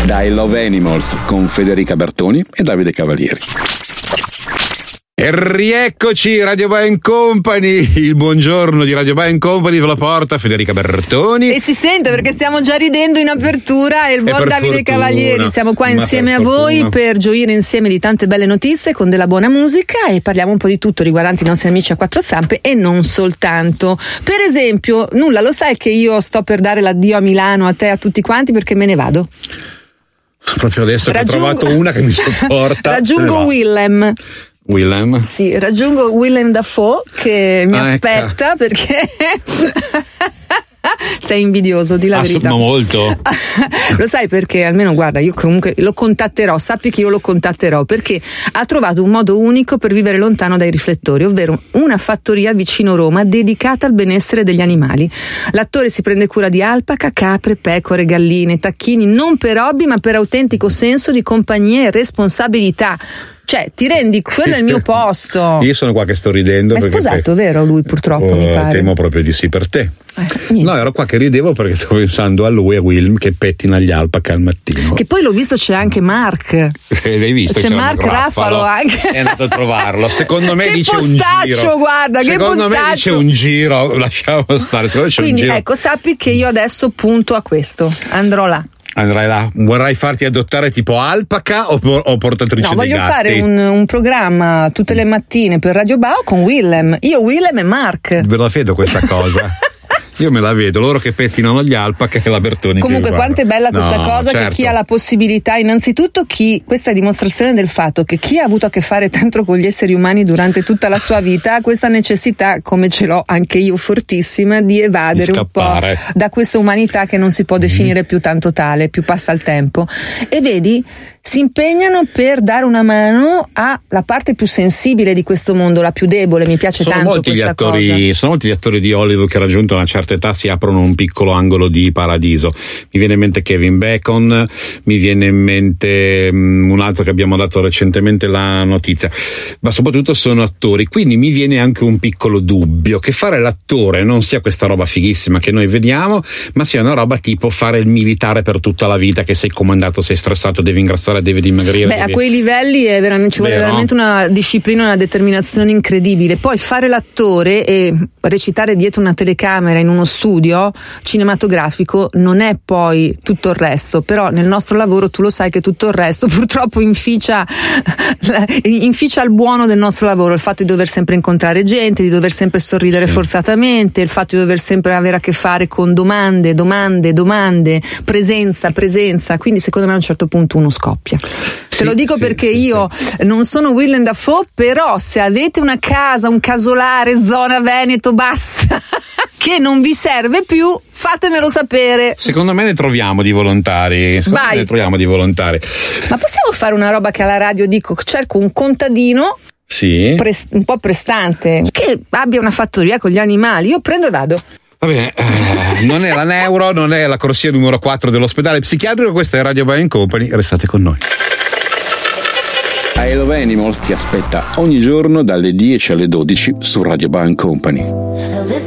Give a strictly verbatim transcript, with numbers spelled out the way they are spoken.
da I Love Animals con Federica Bertoni e Davide Cavalieri. E rieccoci, Radio Band Company, il buongiorno di Radio Band Company ve lo porta Federica Bertoni. E si sente perché stiamo già ridendo in apertura e il buon Davide fortuna, Cavalieri. Siamo qua insieme per a voi fortuna. per gioire insieme di tante belle notizie con della buona musica e parliamo un po' di tutto riguardante i nostri amici a quattro zampe e non soltanto. Per esempio, nulla, lo sai che io sto per dare l'addio a Milano, a te e a tutti quanti perché me ne vado. Proprio adesso Raggiungo... che ho trovato una che mi sopporta. Raggiungo Willem. Willem? Sì, raggiungo Willem Dafoe che mi ah, aspetta ecco. perché sei invidioso, di la ah, verità. Ma molto. Lo sai perché? Almeno guarda, io comunque lo contatterò, sappi che io lo contatterò perché ha trovato un modo unico per vivere lontano dai riflettori, ovvero una fattoria vicino Roma dedicata al benessere degli animali. L'attore si prende cura di alpaca, capre, pecore, galline, tacchini, non per hobby ma per autentico senso di compagnia e responsabilità. Cioè, ti rendi, quello è il mio posto. Io sono qua che sto ridendo. È perché sposato, te... vero? Lui purtroppo, oh, mi pare. Temo proprio di sì per te. Eh, no, ero qua che ridevo perché stavo pensando a lui, a Wilm, che pettina gli alpaca al mattino. Che poi l'ho visto, c'è anche Mark. L'hai visto? C'è C'era Mark Raffalo anche. È andato a trovarlo. Secondo me che dice postaccio, un giro. Guarda, Secondo che postaccio. me dice un giro. Lasciamo stare. Secondo me c'è Quindi un giro. ecco, sappi che io adesso punto a questo. Andrò là. Andrai là, vorrai farti adottare tipo alpaca o, por- o portatrice no, dei voglio gatti? fare un, un programma tutte le mattine per Radio Bao con Willem. Io, Willem e Mark. Ve la vedo questa cosa. Io me la vedo, loro che pettinano gli alpaca e la Bertoni. Comunque, che quanto è bella questa no, cosa, certo. Che chi ha la possibilità, innanzitutto chi, questa è dimostrazione del fatto che chi ha avuto a che fare tanto con gli esseri umani durante tutta la sua vita ha questa necessità, come ce l'ho anche io fortissima, di evadere di un po' da questa umanità che non si può definire più tanto tale, più passa il tempo. E vedi, si impegnano per dare una mano alla parte più sensibile di questo mondo, la più debole. Mi piace sono tanto molti questa gli attori, cosa. Sono molti gli attori di Hollywood che raggiunto una certa età si aprono un piccolo angolo di paradiso. Mi viene in mente Kevin Bacon, mi viene in mente um, un altro che abbiamo dato recentemente la notizia, ma soprattutto sono attori, quindi mi viene anche un piccolo dubbio che fare l'attore non sia questa roba fighissima che noi vediamo, ma sia una roba tipo fare il militare per tutta la vita, che sei comandato, sei stressato, devi ingrassare, devi dimagrire. Beh, devi... a quei livelli è veramente, ci vuole Vero? veramente una disciplina, una determinazione incredibile. Poi fare l'attore e recitare dietro una telecamera in uno studio cinematografico non è poi tutto il resto, però nel nostro lavoro tu lo sai che tutto il resto purtroppo inficia inficia il buono del nostro lavoro, il fatto di dover sempre incontrare gente, di dover sempre sorridere sì. forzatamente, il fatto di dover sempre avere a che fare con domande, domande, domande, presenza, presenza, quindi secondo me a un certo punto uno scoppia. Te sì, lo dico sì, perché sì, io sì. non sono Willem Dafoe, però se avete una casa, un casolare, zona Veneto bassa che non vi serve più, fatemelo sapere. Secondo me ne troviamo di volontari. Secondo Vai. me ne troviamo di volontari. Ma possiamo fare una roba che alla radio dico, cerco un contadino sì. pres- un po' prestante che abbia una fattoria con gli animali, io prendo e vado. Va bene, eh, non è la neuro, non è la corsia numero quattro dell'ospedale psichiatrico, questa è Radio Band Company, restate con noi. I Love Animals ti aspetta ogni giorno dalle dieci alle dodici su Radio Band Company.